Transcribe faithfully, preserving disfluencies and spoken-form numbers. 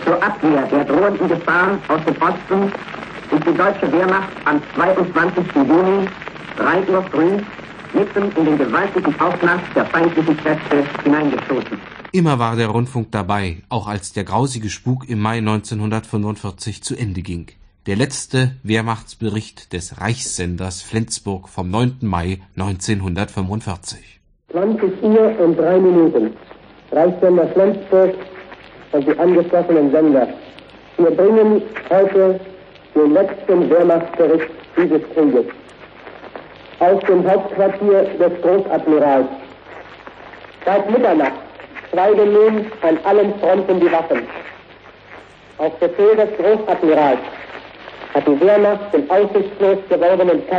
Zur Abwehr der drohenden Gefahr aus dem Osten ist die deutsche Wehrmacht am zweiundzwanzigsten Juni, drei Uhr früh, mitten in den gewaltigen Aufmarsch der feindlichen Kräfte hineingestoßen. Immer war der Rundfunk dabei, auch als der grausige Spuk im Mai neunzehnhundertfünfundvierzig zu Ende ging. Der letzte Wehrmachtsbericht des Reichssenders Flensburg vom neunten Mai neunzehnhundertfünfundvierzig. zwanzig Uhr und drei Minuten. Reichssender Flensburg und die angeschlossenen Sender. Wir bringen heute den letzten Wehrmachtsbericht dieses Krieges. Aus dem Hauptquartier des Großadmirals. Seit Mitternacht schweigen nun an allen Fronten die Waffen. Auf Befehl des Großadmirals hat die Wehrmacht den aussichtslos gewordenen